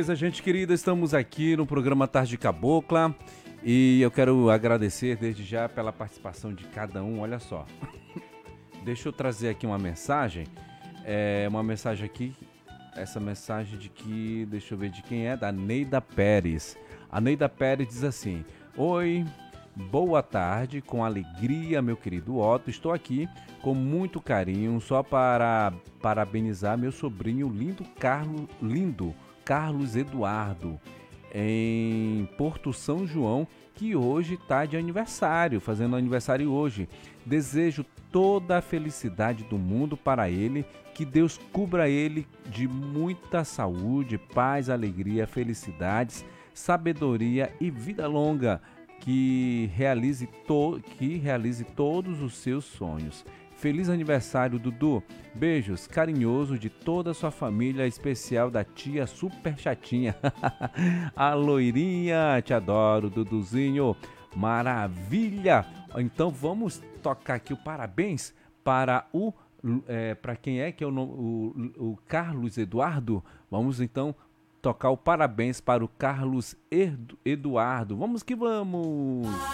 Beleza, gente querida, estamos aqui no programa Tarde Cabocla e eu quero agradecer desde já pela participação de cada um. Olha só, deixa eu trazer aqui uma mensagem aqui, essa mensagem de que, deixa eu ver de quem é, da Neida Pérez. A Neida Pérez diz assim: oi, boa tarde, com alegria, meu querido Otto, estou aqui com muito carinho só para parabenizar meu sobrinho lindo Carlos Eduardo, em Porto São João, que hoje está de aniversário, fazendo aniversário hoje. Desejo toda a felicidade do mundo para ele, que Deus cubra ele de muita saúde, paz, alegria, felicidades, sabedoria e vida longa, que realize todos os seus sonhos. Feliz aniversário, Dudu. Beijos carinhoso de toda a sua família, especial da tia super chatinha. A loirinha, te adoro, Duduzinho. Maravilha! Então vamos tocar aqui o parabéns para para quem é que é o Carlos Eduardo. Vamos então tocar o parabéns para o Carlos Eduardo. Vamos que vamos!